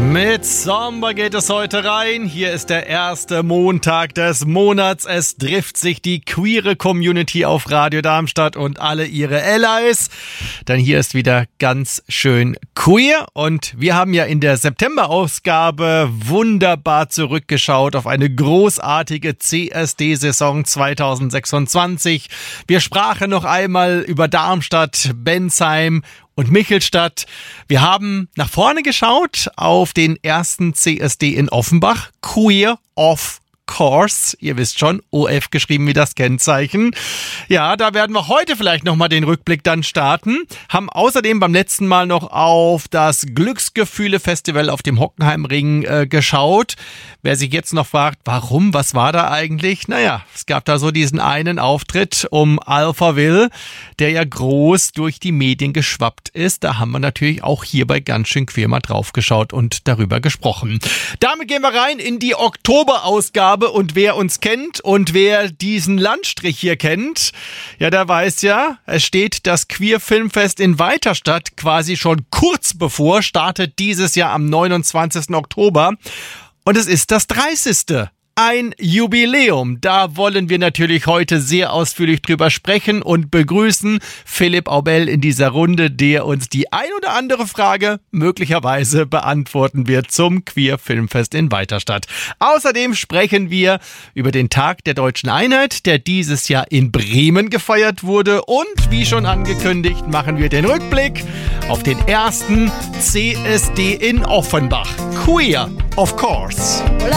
Mit Sommer geht es heute rein. Hier ist der erste Montag des Monats. Es trifft sich die queere Community auf Radio Darmstadt und alle ihre Allies. Denn hier ist wieder ganz schön queer. Und wir haben ja in der September-Ausgabe wunderbar zurückgeschaut auf eine großartige CSD-Saison 2026. Wir sprachen noch einmal über Darmstadt, Bensheim und Michelstadt. Wir haben nach vorne geschaut auf den ersten CSD in Offenbach. Queer of Course. Ihr wisst schon, OF geschrieben wie das Kennzeichen. Ja, da werden wir heute vielleicht nochmal den Rückblick dann starten. Haben außerdem beim letzten Mal noch auf das Glücksgefühle-Festival auf dem Hockenheimring geschaut. Wer sich jetzt noch fragt, warum, was war da eigentlich? Naja, es gab da so diesen einen Auftritt um Alphaville, der ja groß durch die Medien geschwappt ist. Da haben wir natürlich auch hier bei ganz schön queer mal drauf geschaut und darüber gesprochen. Damit gehen wir rein in die Oktoberausgabe. Und wer uns kennt und wer diesen Landstrich hier kennt, ja, der weiß ja, es steht das Queer Filmfest in Weiterstadt quasi schon kurz bevor, startet dieses Jahr am 29. Oktober. Und es ist das 30. Ein Jubiläum. Da wollen wir natürlich heute sehr ausführlich drüber sprechen und begrüßen Philipp Aubel in dieser Runde, der uns die ein oder andere Frage möglicherweise beantworten wird zum Queer Filmfest in Weiterstadt. Außerdem sprechen wir über den Tag der Deutschen Einheit, der dieses Jahr in Bremen gefeiert wurde. Und wie schon angekündigt, machen wir den Rückblick auf den ersten CSD in Offenbach. Queer, of course.